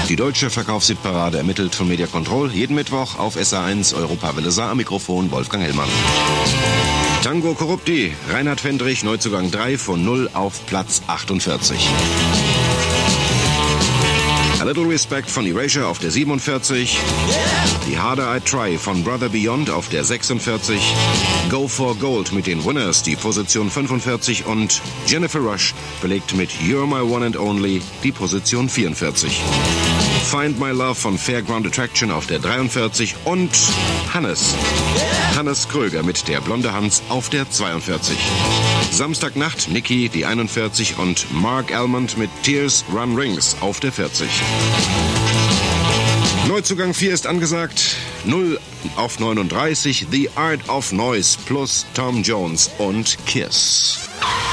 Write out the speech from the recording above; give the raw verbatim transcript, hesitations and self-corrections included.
Die deutsche Verkaufshitparade ermittelt von Media Control jeden Mittwoch auf S A eins Europawelle Saar, am Mikrofon Wolfgang Hellmann. Tango Corrupti, Reinhard Fendrich, Neuzugang drei von null auf Platz achtundvierzig. A Little Respect von Erasure auf der siebenundvierzig. The Harder I Try von Brother Beyond auf der sechsundvierzig. Go for Gold mit den Winners, die Position fünfundvierzig. Und Jennifer Rush belegt mit You're My One and Only die Position vierundvierzig. Find My Love von Fairground Attraction auf der dreiundvierzig. Und Hannes. Hannes Kröger mit Der blonde Hans auf der zweiundvierzig. Samstagnacht Nicky, die einundvierzig. Und Mark Almond mit Tears Run Rings auf der vierzig. Neuzugang vier ist angesagt. null auf neununddreißig. The Art of Noise plus Tom Jones und Kiss.